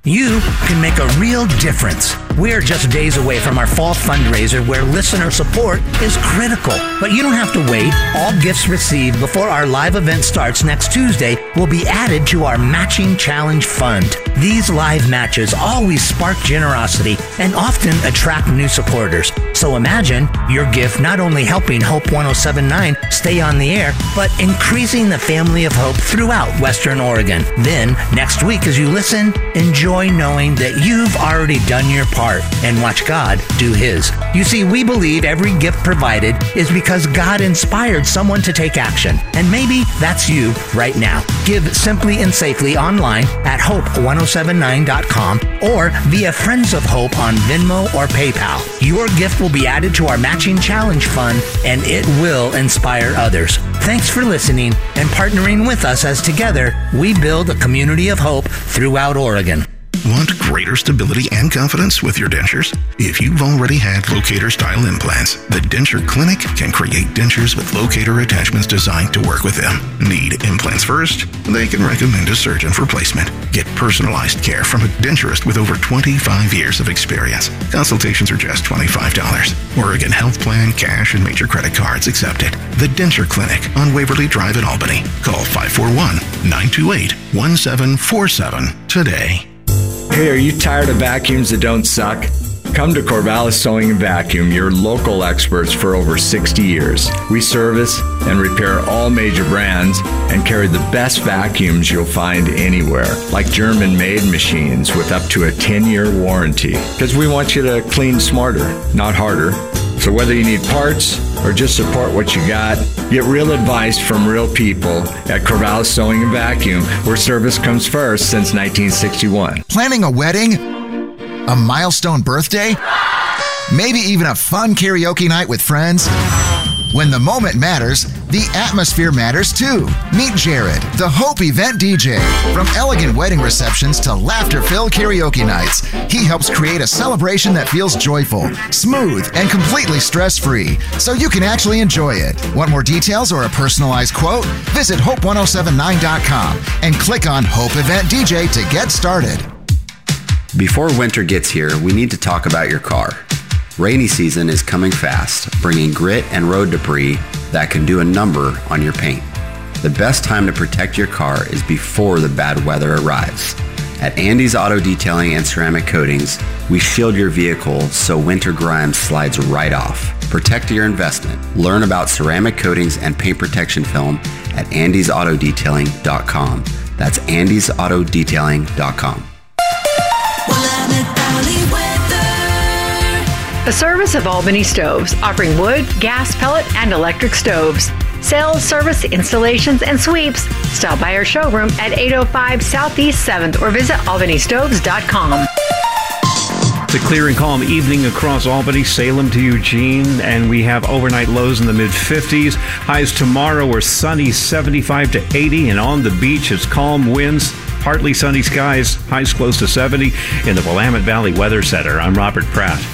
You can make a real difference. We're just days away from our fall fundraiser where listener support is critical. But you don't have to wait. All gifts received before our live event starts next Tuesday will be added to our Matching Challenge Fund. These live matches always spark generosity and often attract new supporters. So imagine your gift not only helping Hope 1079 stay on the air, but increasing the family of hope throughout Western Oregon. Then, next week as you listen, enjoy knowing that you've already done your part and watch God do His. You see, we believe every gift provided is because God inspired someone to take action. And maybe that's you right now. Give simply and safely online at hope1079.com or via Friends of Hope on Venmo or PayPal. Your gift will be added to our Matching Challenge Fund and it will inspire others. Thanks for listening and partnering with us as together we build a community of hope throughout Oregon. Want greater stability and confidence with your dentures? If you've already had locator-style implants, the Denture Clinic can create dentures with locator attachments designed to work with them. Need implants first? They can recommend a surgeon for placement. Get personalized care from a denturist with over 25 years of experience. Consultations are just $25. Oregon Health Plan, cash, and major credit cards accepted. The Denture Clinic on Waverly Drive in Albany. Call 541-928-1747 today. Hey, are you tired of vacuums that don't suck? Come to Corvallis Sewing and Vacuum, your local experts for over 60 years. We service and repair all major brands and carry the best vacuums you'll find anywhere, like German-made machines with up to a 10-year warranty. Because we want you to clean smarter, not harder. So whether you need parts or just support what you got, get real advice from real people at Corvallis Sewing and Vacuum, where service comes first since 1961. Planning a wedding? A milestone birthday? Maybe even a fun karaoke night with friends? When the moment matters, the atmosphere matters too. Meet Jared, the Hope event DJ. From elegant wedding receptions to laughter-filled karaoke nights, he helps create a celebration that feels joyful, smooth, and completely stress-free, so you can actually enjoy it. Want more details or a personalized quote? Visit hope1079.com and click on Hope Event DJ to get started. Before winter gets here, we need to talk about your car. Rainy season is coming fast, bringing grit and road debris that can do a number on your paint. The best time to protect your car is before the bad weather arrives. At Andy's Auto Detailing and Ceramic Coatings, we shield your vehicle so winter grime slides right off. Protect your investment. Learn about ceramic coatings and paint protection film at andysautodetailing.com. That's andysautodetailing.com. A service of Albany Stoves, offering wood, gas, pellet, and electric stoves. Sales, service, installations, and sweeps. Stop by our showroom at 805 Southeast 7th or visit albanystoves.com. It's a clear and calm evening across Albany, Salem to Eugene, and we have overnight lows in the mid-50s. Highs tomorrow are sunny, 75 to 80, and on the beach it's calm winds, partly sunny skies, highs close to 70 in the Willamette Valley Weather Center. I'm Robert Pratt.